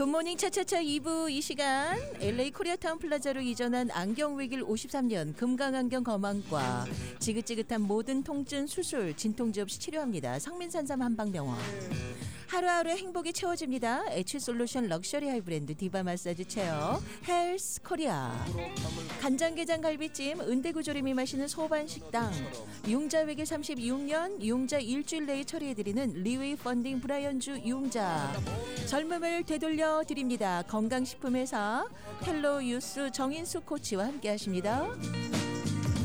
굿모닝 차차차 2부 이 시간 LA 코리아타운 플라자로 이전한 안경외길 53년 금강안경 검안과 지긋지긋한 모든 통증 수술 진통제 없이 치료합니다. 성민산삼 한방병원. 하루하루 행복이 채워집니다. H솔루션 럭셔리 하이브랜드 디바 마사지 체어 헬스 코리아. 간장게장 갈비찜 은대구조림이 마시는 소반식당. 융자 외길 36년 융자 일주일 내에 처리해드리는 리웨이 펀딩 브라이언주 융자. 젊음을 되돌려 드립니다. 건강식품회사 헬로 유스 정인수 코치와 함께 하십니다.